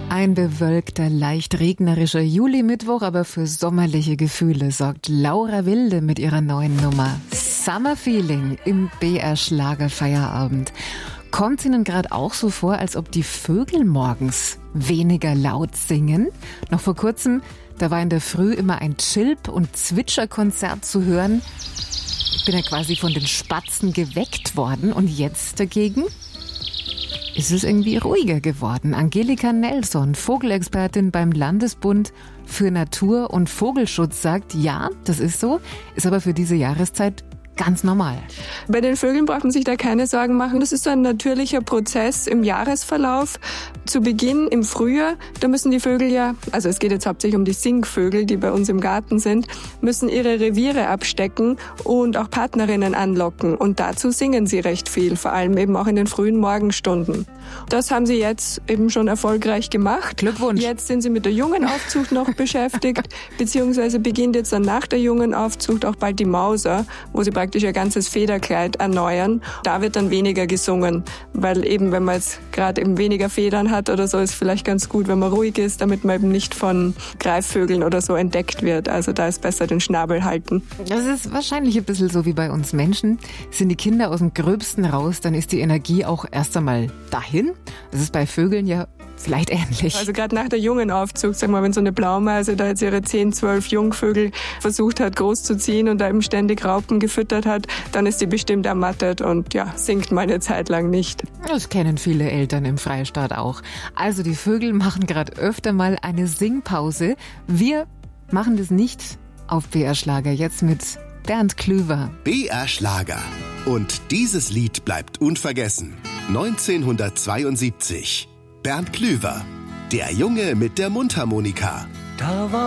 Ein bewölkter, leicht regnerischer Juli-Mittwoch, aber für sommerliche Gefühle sorgt Laura Wilde mit ihrer neuen Nummer Summer Feeling im BR-Schlager-Feierabend. Kommt es Ihnen gerade auch so vor, als ob die Vögel morgens weniger laut singen? Noch vor kurzem, da war in der Früh immer ein Chilp- und Zwitscherkonzert zu hören. Ich bin ja quasi von den Spatzen geweckt worden und jetzt dagegen ist es irgendwie ruhiger geworden. Angelika Nelson, Vogelexpertin beim Landesbund für Natur- und Vogelschutz, sagt, ja, das ist so, ist aber für diese Jahreszeit ganz normal. Bei den Vögeln braucht man sich da keine Sorgen machen. Das ist so ein natürlicher Prozess im Jahresverlauf. Zu Beginn im Frühjahr, da müssen die Vögel ja, also es geht jetzt hauptsächlich um die Singvögel, die bei uns im Garten sind, müssen ihre Reviere abstecken und auch Partnerinnen anlocken. Und dazu singen sie recht viel, vor allem eben auch in den frühen Morgenstunden. Das haben sie jetzt eben schon erfolgreich gemacht. Glückwunsch. Jetzt sind sie mit der Jungenaufzucht noch beschäftigt, beziehungsweise beginnt jetzt dann nach der Jungenaufzucht auch bald die Mauser, wo sie praktisch ihr ganzes Federkleid erneuern. Da wird dann weniger gesungen, weil eben, wenn man jetzt gerade eben weniger Federn hat oder so, ist vielleicht ganz gut, wenn man ruhig ist, damit man eben nicht von Greifvögeln oder so entdeckt wird. Also da ist besser den Schnabel halten. Das ist wahrscheinlich ein bisschen so wie bei uns Menschen. Sind die Kinder aus dem Gröbsten raus, dann ist die Energie auch erst einmal dahin. Das ist bei Vögeln ja vielleicht ähnlich. Also gerade nach der Jungenaufzucht, sag mal, wenn so eine Blaumeise da jetzt ihre 10, 12 Jungvögel versucht hat großzuziehen und da eben ständig Raupen gefüttert hat, dann ist die bestimmt ermattet und ja, singt mal eine Zeit lang nicht. Das kennen viele Eltern im Freistaat auch. Also die Vögel machen gerade öfter mal eine Singpause. Wir machen das nicht auf BR Schlager, jetzt mit Bernd Klüver. BR Schlager. Und dieses Lied bleibt unvergessen. 1972. Bernd Klüver. Der Junge mit der Mundharmonika. Da war